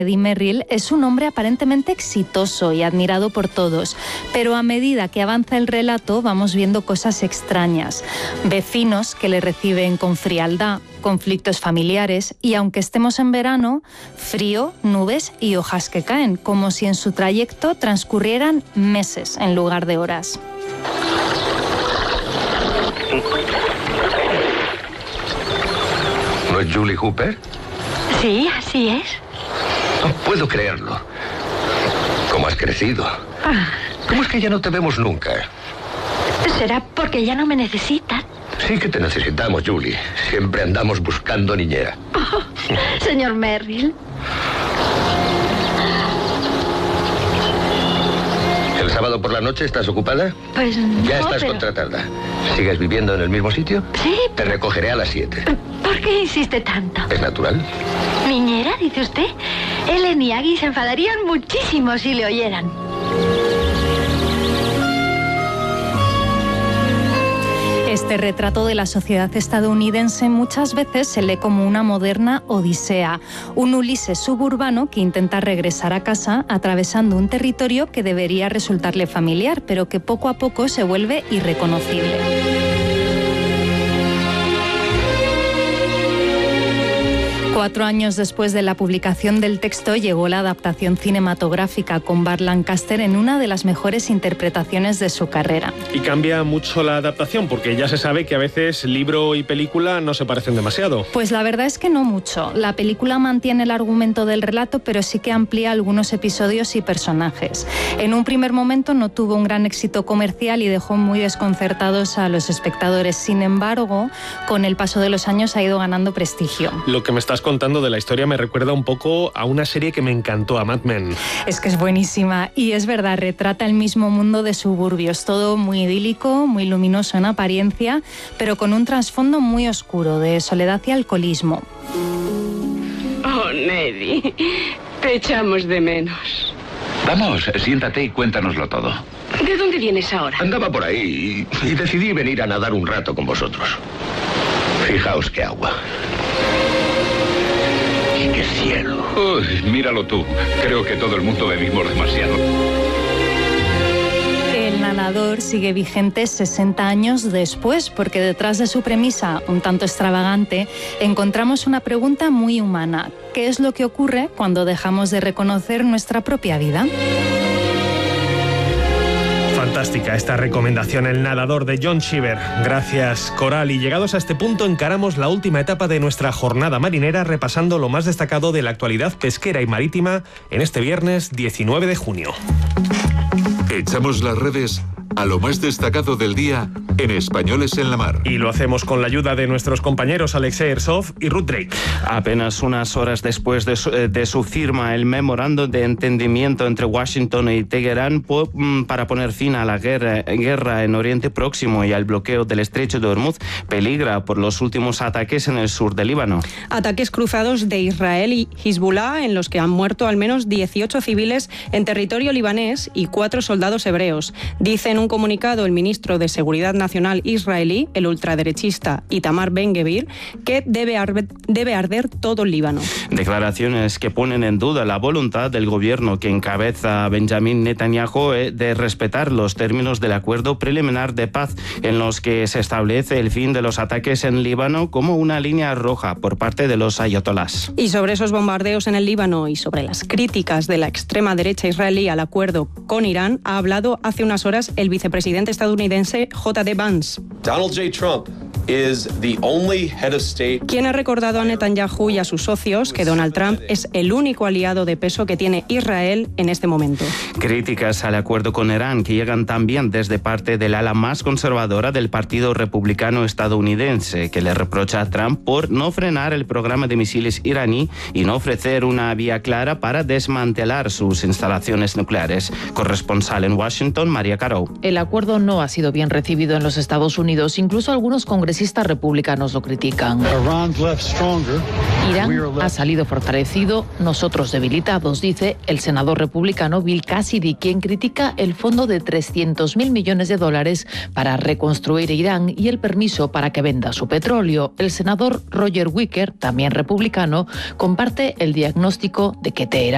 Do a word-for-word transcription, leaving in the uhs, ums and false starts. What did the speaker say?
Eddie Merrill es un hombre aparentemente exitoso y admirado por todos, pero a medida que avanza el relato vamos viendo cosas extrañas. Vecinos que le reciben con frialdad, conflictos familiares y, aunque estemos en verano, frío, nubes y hojas que caen, como si en su trayecto transcurrieran meses en lugar de horas. ¿No es Julie Hooper? Sí, así es. No puedo creerlo. ¿Cómo has crecido? Ah. ¿Cómo es que ya no te vemos nunca? ¿Será porque ya no me necesitan? Sí que te necesitamos, Julie. Siempre andamos buscando niñera. Oh, señor Merrill. ¿El sábado por la noche estás ocupada? Pues no, Ya estás pero... contratada. ¿Sigues viviendo en el mismo sitio? Sí. Te recogeré a las siete. ¿Por qué insiste tanto? ¿Es natural? ¿Niñera, dice usted? Ellen y Aggie se enfadarían muchísimo si le oyeran. Este retrato de la sociedad estadounidense muchas veces se lee como una moderna odisea, un Ulises suburbano que intenta regresar a casa atravesando un territorio que debería resultarle familiar, pero que poco a poco se vuelve irreconocible. Cuatro años después de la publicación del texto llegó la adaptación cinematográfica con Burt Lancaster en una de las mejores interpretaciones de su carrera. Y cambia mucho la adaptación porque ya se sabe que a veces libro y película no se parecen demasiado. Pues la verdad es que no mucho. La película mantiene el argumento del relato, pero sí que amplía algunos episodios y personajes. En un primer momento no tuvo un gran éxito comercial y dejó muy desconcertados a los espectadores. Sin embargo, con el paso de los años ha ido ganando prestigio. Lo que me estás contando de la historia me recuerda un poco a una serie que me encantó, a Mad Men. Es que es buenísima y es verdad, retrata el mismo mundo de suburbios, todo muy idílico, muy luminoso en apariencia, pero con un trasfondo muy oscuro de soledad y alcoholismo. Oh, Neddy, te echamos de menos. Vamos, siéntate y cuéntanoslo todo. ¿De dónde vienes ahora? Andaba por ahí y, y decidí venir a nadar un rato con vosotros. Fijaos qué agua. ¡Qué cielo! Uy, míralo tú. Creo que todo el mundo bebimos demasiado. El nadador sigue vigente sesenta años después, porque detrás de su premisa, un tanto extravagante, encontramos una pregunta muy humana. ¿Qué es lo que ocurre cuando dejamos de reconocer nuestra propia vida? Fantástica esta recomendación, El nadador, de John Cheever. Gracias, Coral. Y llegados a este punto encaramos la última etapa de nuestra jornada marinera, repasando lo más destacado de la actualidad pesquera y marítima en este viernes diecinueve de junio. Echamos las redes a lo más destacado del día en Españoles en la Mar. Y lo hacemos con la ayuda de nuestros compañeros Alexei Ersov y Ruth Drake. Apenas unas horas después de su, de su firma, el memorándum de entendimiento entre Washington y Teherán para poner fin a la guerra, guerra en Oriente Próximo y al bloqueo del Estrecho de Hormuz peligra por los últimos ataques en el sur del Líbano. Ataques cruzados de Israel y Hezbollah en los que han muerto al menos dieciocho civiles en territorio libanés y cuatro soldados hebreos. Dicen un comunicado el ministro de Seguridad Nacional israelí, el ultraderechista Itamar Ben-Gvir, que debe arder, debe arder todo el Líbano. Declaraciones que ponen en duda la voluntad del gobierno que encabeza Benjamin Netanyahu de respetar los términos del acuerdo preliminar de paz en los que se establece el fin de los ataques en Líbano como una línea roja por parte de los ayatolás. Y sobre esos bombardeos en el Líbano y sobre las críticas de la extrema derecha israelí al acuerdo con Irán, ha hablado hace unas horas el vicepresidente estadounidense J D Vance. Donald J. Trump is the only head of state. Quien ha recordado a Netanyahu y a sus socios que Donald Trump es el único aliado de peso que tiene Israel en este momento. Críticas al acuerdo con Irán que llegan también desde parte del ala más conservadora del Partido Republicano estadounidense, que le reprocha a Trump por no frenar el programa de misiles iraní y no ofrecer una vía clara para desmantelar sus instalaciones nucleares. Corresponsal en Washington, María Caro. El acuerdo no ha sido bien recibido en los Estados Unidos. Incluso algunos congresistas republicanos lo critican. Irán ha salido fortalecido, nosotros debilitados, dice el senador republicano Bill Cassidy, quien critica el fondo de trescientos mil millones de dólares para reconstruir Irán y el permiso para que venda su petróleo. El senador Roger Wicker, también republicano, comparte el diagnóstico de que Teherán